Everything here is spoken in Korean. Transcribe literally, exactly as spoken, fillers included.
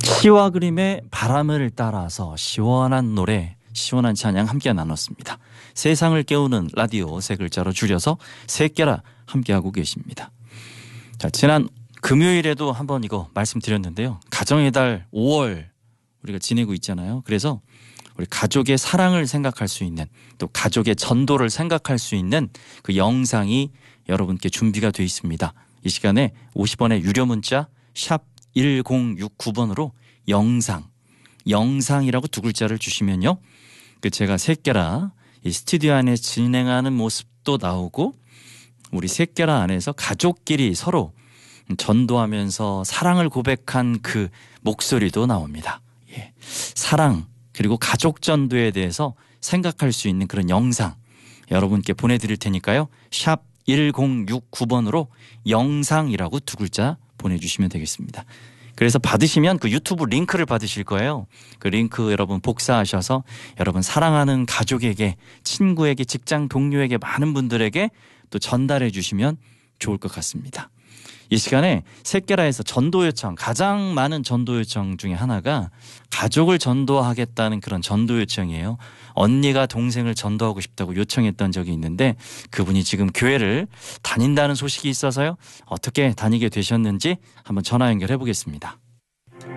시와 그림의 바람을 따라서 시원한 노래, 시원한 찬양 함께 나눴습니다. 세상을 깨우는 라디오 세 글자로 줄여서 세깨라 함께하고 계십니다. 자, 지난 금요일에도 한번 이거 말씀드렸는데요. 가정의 달 오월 우리가 지내고 있잖아요. 그래서 우리 가족의 사랑을 생각할 수 있는, 또 가족의 전도를 생각할 수 있는 그 영상이 여러분께 준비가 되어 있습니다. 이 시간에 오십 원의 유료 문자 샵 일공육구 번으로 영상, 영상이라고 두 글자를 주시면요, 그 제가 세깨라 이 스튜디오 안에 진행하는 모습도 나오고 우리 세깨라 안에서 가족끼리 서로 전도하면서 사랑을 고백한 그 목소리도 나옵니다. 예. 사랑 그리고 가족 전도에 대해서 생각할 수 있는 그런 영상 여러분께 보내드릴 테니까요. 샵 일공육구 번으로 영상이라고 두 글자 보내주시면 되겠습니다. 그래서 받으시면 그 유튜브 링크를 받으실 거예요. 그 링크 여러분 복사하셔서 여러분 사랑하는 가족에게, 친구에게, 직장 동료에게, 많은 분들에게 또 전달해 주시면 좋을 것 같습니다. 이 시간에 세깨라에서 전도 요청, 가장 많은 전도 요청 중에 하나가 가족을 전도하겠다는 그런 전도 요청이에요. 언니가 동생을 전도하고 싶다고 요청했던 적이 있는데 그분이 지금 교회를 다닌다는 소식이 있어서요. 어떻게 다니게 되셨는지 한번 전화 연결해 보겠습니다.